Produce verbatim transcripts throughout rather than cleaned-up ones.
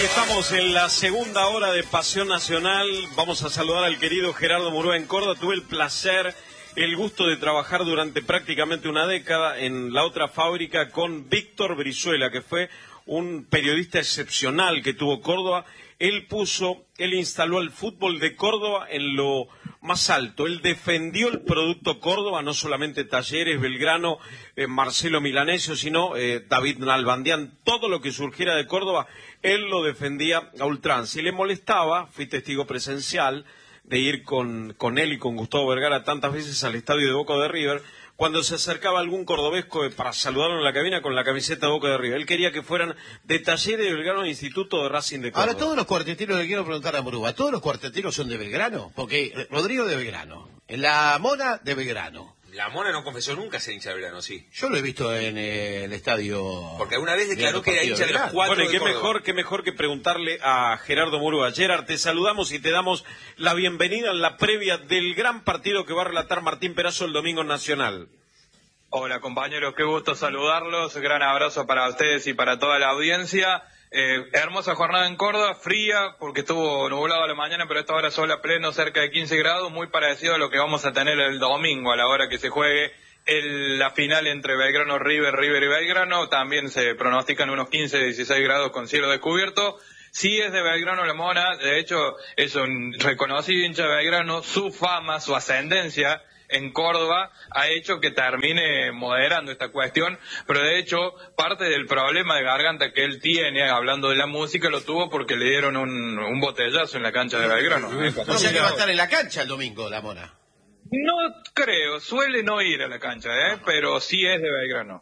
Estamos en la segunda hora de Pasión Nacional. Vamos a saludar al querido Gerardo Murúa en Córdoba. Tuve el placer, el gusto de trabajar durante prácticamente una década en la otra fábrica con Víctor Brizuela, que fue un periodista excepcional que tuvo Córdoba. Él puso, él instaló el fútbol de Córdoba en lo más alto. Él defendió el producto Córdoba, no solamente Talleres, Belgrano, eh, Marcelo Milanesio, sino eh, David Nalbandián. Todo lo que surgiera de Córdoba, él lo defendía a ultranza. Y le molestaba, fui testigo presencial de ir con, con él y con Gustavo Vergara tantas veces al estadio de Boca de River, cuando se acercaba algún cordobesco para saludarlo en la cabina con la camiseta de Boca de River. Él quería que fueran de Talleres, de Belgrano, Instituto de Racing de Córdoba. Ahora, todos los cuarteteros, le quiero preguntar a Murúa, ¿todos los cuarteteros son de Belgrano? Porque Rodrigo de Belgrano, la Mona de Belgrano. La Mona no confesó nunca ser hincha de Belgrano, sí. Yo lo he visto en eh, el estadio... Porque alguna vez declaró que era hincha de los cuatro Bueno, y qué de mejor, qué mejor que preguntarle a Gerardo Murúa. Gerard, te saludamos y te damos la bienvenida en la previa del gran partido que va a relatar Martín Perazo el domingo en Nacional. Hola compañeros, qué gusto saludarlos, gran abrazo para ustedes y para toda la audiencia. Eh, hermosa jornada en Córdoba, fría porque estuvo nublado a la mañana, pero a esta hora sol a pleno, cerca de quince grados, muy parecido a lo que vamos a tener el domingo a la hora que se juegue el, la final entre Belgrano, River, River y Belgrano. También se pronostican unos quince, dieciséis grados con cielo descubierto. Sí es de Belgrano la Mona, de hecho es un reconocido hincha de Belgrano, su fama, su ascendencia en Córdoba ha hecho que termine moderando esta cuestión, pero de hecho parte del problema de garganta que él tiene, hablando de la música, lo tuvo porque le dieron un, un botellazo en la cancha de Belgrano. O sea que va a estar en la cancha el domingo, la Mona. No creo, suele no ir a la cancha, ¿eh? Pero sí es de Belgrano.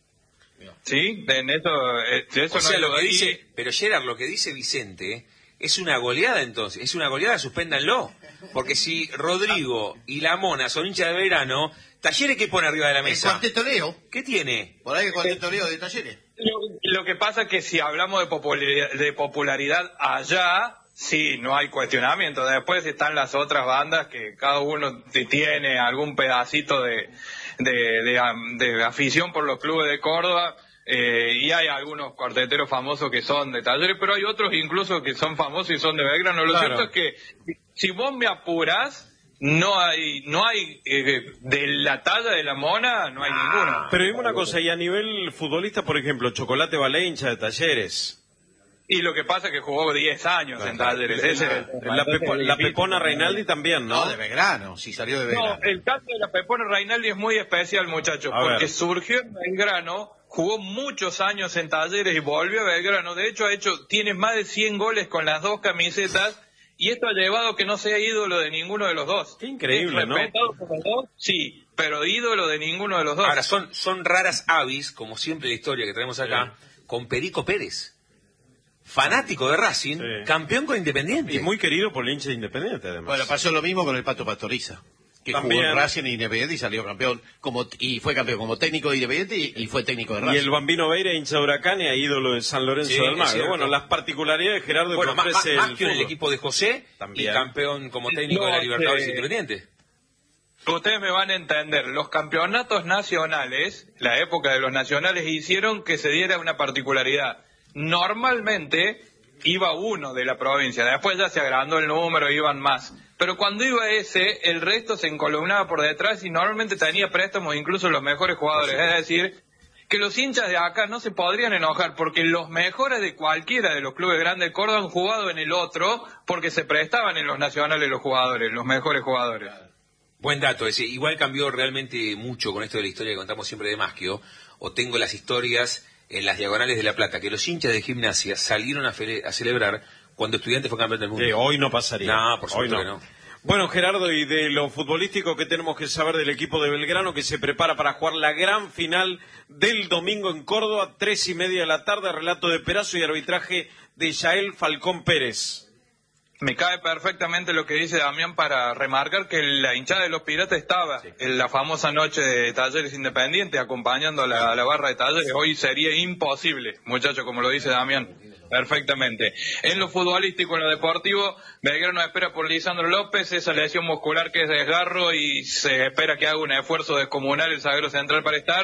¿Sí? En eso, de eso o sea, no lo que dice, pero Gerard, lo que dice Vicente es una goleada entonces, es una goleada, suspéndanlo. Porque si Rodrigo y la Mona son hinchas de Belgrano, Talleres, ¿qué pone arriba de la mesa? El cuarteto Leo. ¿Qué tiene? Por ahí el cuarteto Leo de Talleres. Lo, lo que pasa es que si hablamos de popularidad, de popularidad allá, sí, no hay cuestionamiento. Después están las otras bandas que cada uno tiene algún pedacito de, de, de, de afición por los clubes de Córdoba. Eh, y hay algunos cuarteteros famosos que son de Talleres, pero hay otros incluso que son famosos y son de Belgrano. Lo Claro. cierto es que si vos me apurás, no hay, no hay eh, de la talla de la Mona, no hay ninguno. Pero dime una cosa, y a nivel futbolista, por ejemplo, Chocolate Balé, hincha de Talleres. Y lo que pasa es que jugó diez años en Talleres. Ese es el tema. La, Pepo- la Entonces, Pepona Reinaldi también, ¿no? No, de Belgrano, si salió de Belgrano. No, el caso de la Pepona Reinaldi es muy especial, muchachos, A porque ver. surgió en Belgrano, jugó muchos años en Talleres y volvió a Belgrano. De hecho, ha hecho, tiene más de cien goles con las dos camisetas, y esto ha llevado a que no sea ídolo de ninguno de los dos. Qué increíble, ¿Es ¿no? respetado por los dos? Sí, pero ídolo de ninguno de los dos. Ahora, son, son raras avis, como siempre la historia que tenemos acá, con Perico Pérez. Fanático de Racing, Sí. campeón con Independiente. Y muy querido por el hincha de Independiente, además. Bueno, pasó lo mismo con el Pato Pastoriza, que También. jugó en Racing e Independiente y salió campeón, como y fue campeón como técnico de Independiente y, y fue técnico de Racing. Y el Bambino Veira, hincha de Huracán y ídolo de San Lorenzo Sí, del es Magro. cierto. Bueno, las particularidades de Gerardo Bueno, que más, más, ofrece más el que en el fútbol. equipo de José, También. y campeón como técnico No, de la Libertadores eh, Independiente. Ustedes me van a entender, los campeonatos nacionales, la época de los nacionales, hicieron que se diera una particularidad. Normalmente iba uno de la provincia, después ya se agrandó el número, iban más. Pero cuando iba ese, el resto se encolumnaba por detrás y normalmente tenía préstamos incluso los mejores jugadores. Es decir, que los hinchas de acá no se podrían enojar porque los mejores de cualquiera de los clubes grandes de Córdoba han jugado en el otro porque se prestaban en los nacionales los jugadores, los mejores jugadores. Buen dato ese. Igual cambió realmente mucho con esto de la historia que contamos siempre de Maschio, o tengo las historias en las diagonales de La Plata, que los hinchas de Gimnasia salieron a, fe- a celebrar cuando Estudiantes fue campeón del mundo. Sí, hoy no pasaría. No, por Hoy supuesto que no. Bueno, Gerardo, y de lo futbolístico que tenemos que saber del equipo de Belgrano, que se prepara para jugar la gran final del domingo en Córdoba, tres y media de la tarde, relato de Perazo y arbitraje de Yael Falcón Pérez. Me cae perfectamente lo que dice Damián para remarcar que la hinchada de los Piratas estaba sí. en la famosa noche de Talleres Independiente acompañando a la, a la barra de Talleres. Hoy sería imposible, muchachos, como lo dice Damián, perfectamente. En lo futbolístico, en lo deportivo, Belgrano espera por Lisandro López, esa lesión muscular que es desgarro y se espera que haga un esfuerzo descomunal el zaguero central para estar.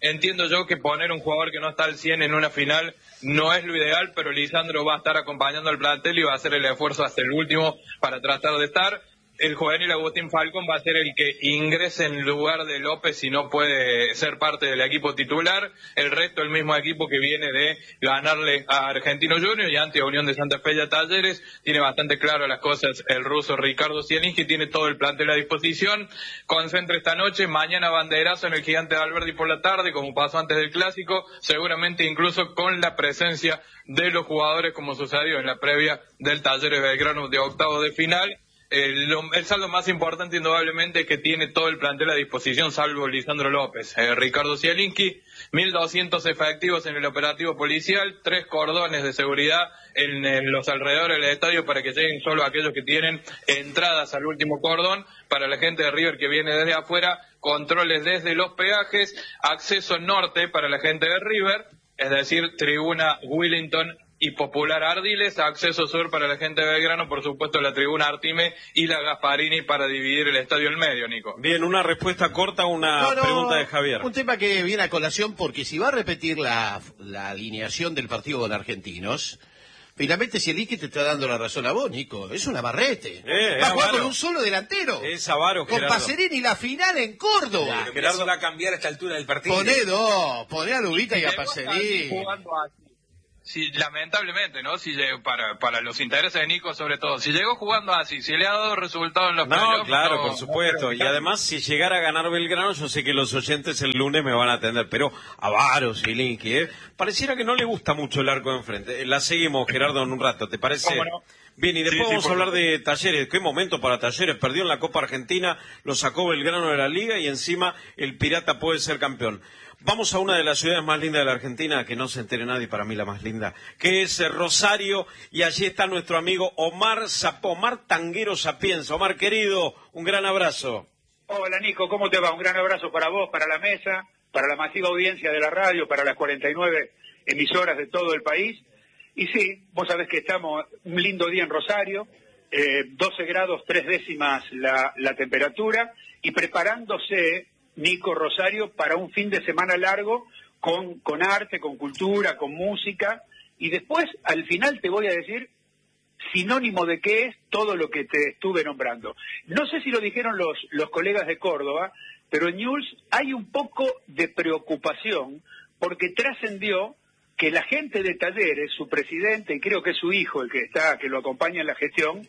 Entiendo yo que poner un jugador que no está al cien en una final no es lo ideal, pero Lisandro va a estar acompañando al plantel y va a hacer el esfuerzo hasta el último para tratar de estar. El juvenil Agustín Falcón va a ser el que ingrese en lugar de López si no puede ser parte del equipo titular. El resto, el mismo equipo que viene de ganarle a Argentino Juniors y ante Unión de Santa Fe y a Talleres. Tiene bastante claro las cosas el ruso Ricardo Zielinski, tiene todo el plantel a disposición. Concentra esta noche, mañana banderazo en el Gigante de Alberdi por la tarde, como pasó antes del Clásico, seguramente incluso con la presencia de los jugadores como sucedió en la previa del Talleres Belgrano de octavo de final. El, el saldo más importante indudablemente es que tiene todo el plantel a disposición, salvo Lisandro López. Eh, Ricardo Zielinski, mil doscientos efectivos en el operativo policial, tres cordones de seguridad en, en los alrededores del estadio para que lleguen solo aquellos que tienen entradas al último cordón. Para la gente de River que viene desde afuera, controles desde los peajes, acceso norte para la gente de River, es decir, tribuna Willington y Popular Ardiles, acceso sur para la gente de Belgrano, por supuesto la tribuna Artime y la Gasparini para dividir el estadio en medio, Nico. Bien, una respuesta corta, una No, no, pregunta de Javier. Un tema que viene a colación porque si va a repetir la, la alineación del partido con Argentinos, finalmente Zielinski te está dando la razón a vos, Nico. Es un amarrete. Eh, va a jugar avaro. con un solo delantero. Es avaro, Con Gerardo. Pacerini la final en Córdoba. Pero Gerardo va a cambiar a esta altura del partido. Poné dos, poné a Lubita y a Llegó Pacerini. jugando así. Sí, lamentablemente, ¿no? Si llegó, para para los intereses de Nico sobre todo, si llegó jugando así, si le ha dado resultado en los No, playoffs, claro, no, por supuesto. no, Y además, si llegara a ganar Belgrano, yo sé que los oyentes el lunes me van a atender. Pero avaro, Zielinski, ¿eh? Pareciera que no le gusta mucho el arco de enfrente. Eh, La seguimos, Gerardo, en un rato, ¿te parece? ¿Cómo no? Bien, y después Sí, sí, vamos a por hablar supuesto. de Talleres. Qué momento para Talleres. Perdió en la Copa Argentina, lo sacó Belgrano de la Liga y encima el Pirata puede ser campeón. Vamos a una de las ciudades más lindas de la Argentina, que no se entere nadie, para mí la más linda, que es eh, Rosario, y allí está nuestro amigo Omar Zap- Omar Tanguero Sapienza. Omar, querido, un gran abrazo. Hola Nico, ¿cómo te va? Un gran abrazo para vos, para la mesa, para la masiva audiencia de la radio, para las cuarenta y nueve emisoras de todo el país. Y sí, vos sabés que estamos un lindo día en Rosario, eh, doce grados, tres décimas la, la temperatura, y preparándose, Nico, Rosario, para un fin de semana largo con, con arte, con cultura, con música. Y después, al final te voy a decir sinónimo de qué es todo lo que te estuve nombrando. No sé si lo dijeron los, los colegas de Córdoba, pero en Newell's hay un poco de preocupación porque trascendió que la gente de Talleres, su presidente y creo que su hijo, el que está, que lo acompaña en la gestión,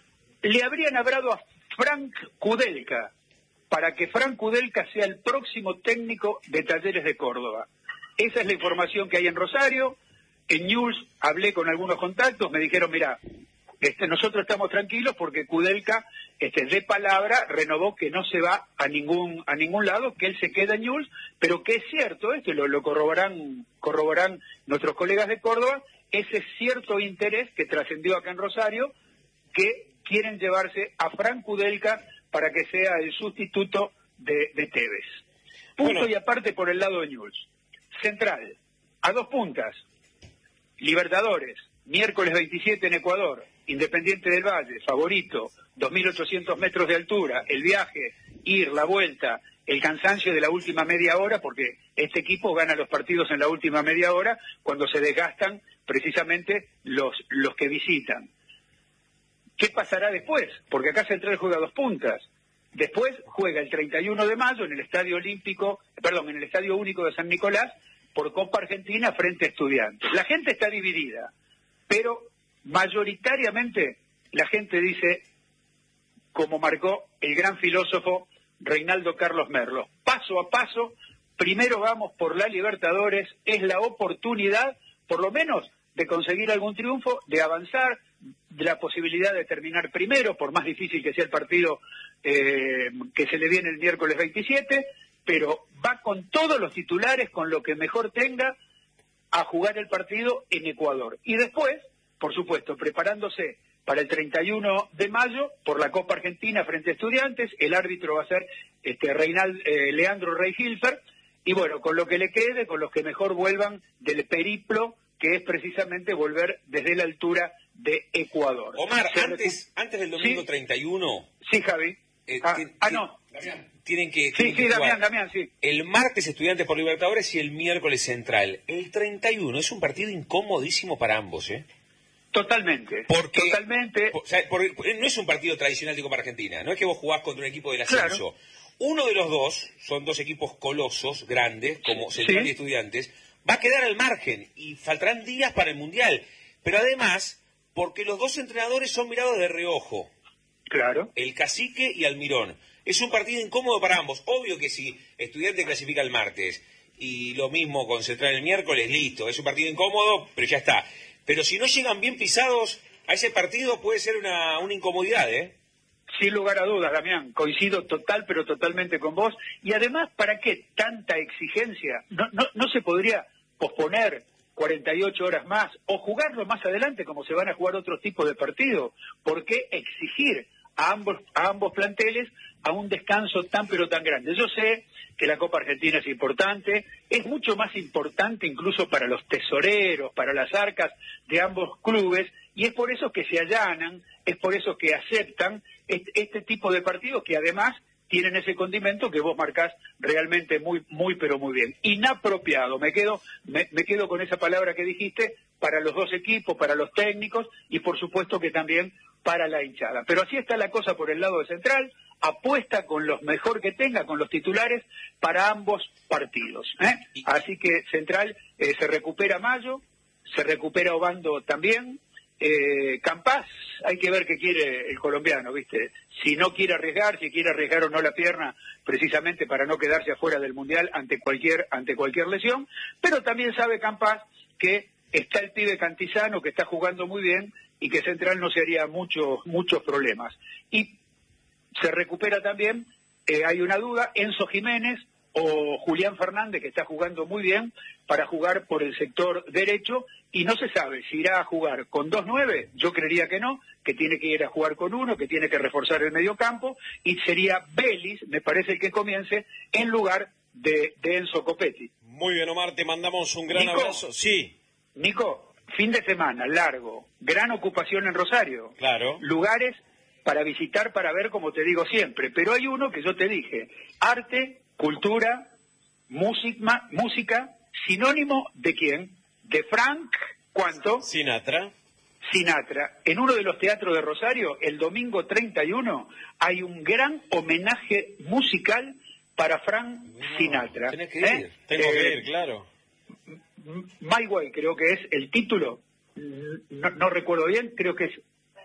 le habrían hablado a Frank Kudelka para que Frank Kudelka sea el próximo técnico de Talleres de Córdoba. Esa es la información que hay en Rosario. En Newell's hablé con algunos contactos, me dijeron, mira, este, nosotros estamos tranquilos porque Kudelka, este, de palabra, renovó que no se va a ningún a ningún lado, que él se queda en Newell's, pero que es cierto, este, lo, lo corroborarán, corroborarán nuestros colegas de Córdoba, ese cierto interés que trascendió acá en Rosario, que quieren llevarse a Frank Kudelka para que sea el sustituto de, de Tevez. Punto Bueno. y aparte por el lado de Newell's. Central, a dos puntas. Libertadores, miércoles veintisiete en Ecuador, Independiente del Valle, favorito, dos mil ochocientos metros de altura, el viaje, ir, la vuelta, el cansancio de la última media hora, porque este equipo gana los partidos en la última media hora cuando se desgastan precisamente los, los que visitan. ¿Qué pasará después? Porque acá Central juega dos puntas. Después juega el treinta y uno de mayo en el Estadio Olímpico, perdón, en el Estadio Único de San Nicolás, por Copa Argentina frente a Estudiantes. La gente está dividida, pero mayoritariamente la gente dice, como marcó el gran filósofo Reinaldo Carlos Merlo, paso a paso, primero vamos por la Libertadores, es la oportunidad, por lo menos, de conseguir algún triunfo, de avanzar, de la posibilidad de terminar primero, por más difícil que sea el partido eh, que se le viene el miércoles veintisiete, pero va con todos los titulares, con lo que mejor tenga, a jugar el partido en Ecuador. Y después, por supuesto, preparándose para el treinta y uno de mayo, por la Copa Argentina frente a Estudiantes, el árbitro va a ser este Reinald, eh, Leandro Rey Hilfer, y bueno, con lo que le quede, con los que mejor vuelvan del periplo, que es precisamente volver desde la altura de Ecuador. Omar, Se antes, recu- antes del domingo Sí. treinta y uno... Sí, Javi. Eh, ah, ti- ah, ti- no. tienen que... Sí, tienen sí, que Damián, jugar Damián, sí. el martes Estudiantes por Libertadores y el miércoles Central. El treinta y uno es un partido incomodísimo para ambos, ¿eh? Totalmente. Porque, Totalmente. O sea, porque no es un partido tradicional de Copa Argentina. No es que vos jugás contra un equipo del ascenso. Claro. Uno de los dos, son dos equipos colosos, grandes, como Central Sí. y Estudiantes, va a quedar al margen y faltarán días para el Mundial. Pero además, porque los dos entrenadores son mirados de reojo. Claro. El Cacique y Almirón. Es un partido incómodo para ambos. Obvio que si Estudiante clasifica el martes y lo mismo con Central el miércoles, listo. Es un partido incómodo, pero ya está. Pero si no llegan bien pisados a ese partido, puede ser una, una incomodidad, ¿eh? Sin lugar a dudas, Damián, coincido total, pero totalmente con vos. Y además, ¿para qué tanta exigencia? ¿No, no, no se podría posponer cuarenta y ocho horas más o jugarlo más adelante como se van a jugar otros tipos de partidos? ¿Por qué exigir a ambos, a ambos planteles a un descanso tan pero tan grande? Yo sé que la Copa Argentina es importante, es mucho más importante incluso para los tesoreros, para las arcas de ambos clubes, y es por eso que se allanan, es por eso que aceptan este, este tipo de partidos que además tienen ese condimento que vos marcás realmente muy, muy, pero muy bien. Inapropiado, me quedo, me, me quedo con esa palabra que dijiste, para los dos equipos, para los técnicos y por supuesto que también para la hinchada. Pero así está la cosa por el lado de Central, apuesta con los mejor que tenga, con los titulares, para ambos partidos, ¿eh? Así que Central eh, se recupera Mayo, se recupera Obando también, eh, Campás, hay que ver qué quiere el colombiano, ¿viste? Si no quiere arriesgar, si quiere arriesgar o no la pierna, precisamente para no quedarse afuera del Mundial ante cualquier, ante cualquier lesión, pero también sabe Campás que está el pibe Cantizano, que está jugando muy bien, y que Central no se haría muchos, muchos problemas. Y se recupera también, eh, hay una duda, Enzo Jiménez o Julián Fernández, que está jugando muy bien, para jugar por el sector derecho, y no se sabe si irá a jugar con dos nueve, yo creería que no, que tiene que ir a jugar con uno, que tiene que reforzar el mediocampo, y sería Vélez, me parece el que comience, en lugar de, de Enzo Copetti. Muy bien, Omar, te mandamos un gran Nico, abrazo. Sí. Nico, fin de semana, largo, gran ocupación en Rosario. Claro. Lugares para visitar, para ver, como te digo siempre. Pero hay uno que yo te dije, arte, cultura, música, música, sinónimo de quién? De Frank, ¿cuánto? Sinatra. Sinatra. En uno de los teatros de Rosario, el domingo treinta y uno, hay un gran homenaje musical para Frank No, Sinatra. tenés que ir. ¿Eh? Tengo Eh, que ir, claro. My Way, creo que es el título, no, no recuerdo bien, creo que es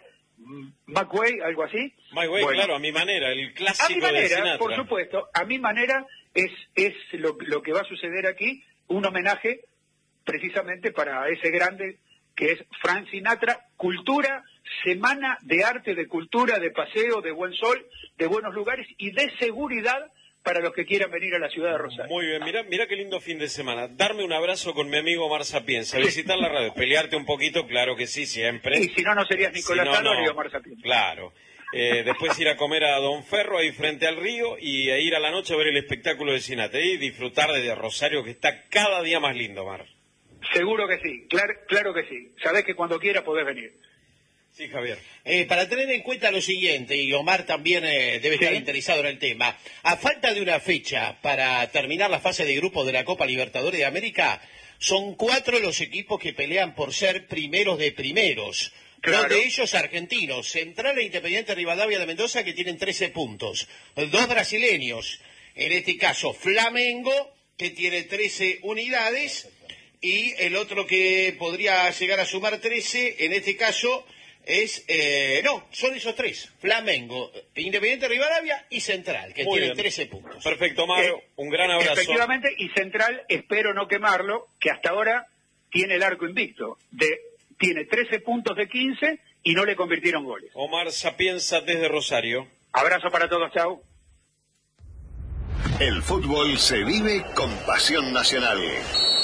McWay, algo así. My Way, Bueno, claro, a mi manera, el clásico a mi de manera, Sinatra. por supuesto, a mi manera es, es lo, lo que va a suceder aquí, un homenaje precisamente para ese grande que es Frank Sinatra, cultura, semana de arte, de cultura, de paseo, de buen sol, de buenos lugares y de seguridad para los que quieran venir a la ciudad de Rosario. Muy bien, mira, mira qué lindo fin de semana. Darme un abrazo con mi amigo Omar Sapienza, visitar la radio, pelearte un poquito, claro que sí, siempre. Y si no, no serías Nicolás Si no, Tano no. ni Omar Sapienza. Claro. Eh, después ir a comer a Don Ferro ahí frente al río y a ir a la noche a ver el espectáculo de Sinatra y disfrutar de Rosario, que está cada día más lindo, Omar. Seguro que sí, claro, claro que sí. Sabés que cuando quiera podés venir. Sí, Javier. Eh, para tener en cuenta lo siguiente, y Omar también eh, debe estar Sí. interesado en el tema, a falta de una fecha para terminar la fase de grupos de la Copa Libertadores de América, son cuatro los equipos que pelean por ser primeros de primeros. Claro. Dos de ellos argentinos, Central e Independiente Rivadavia de Mendoza, que tienen trece puntos. Dos brasileños, en este caso Flamengo, que tiene trece unidades, y el otro que podría llegar a sumar trece, en este caso, es, eh, no, son esos tres, Flamengo, Independiente Rivadavia y Central, que Muy tienen bien. trece puntos. Perfecto, Omar, Eh, un gran abrazo. Efectivamente, y Central, espero no quemarlo, que hasta ahora tiene el arco invicto. De, tiene trece puntos de quince y no le convirtieron goles. Omar Sapienza desde Rosario. Abrazo para todos, chao. El fútbol se vive con pasión nacional.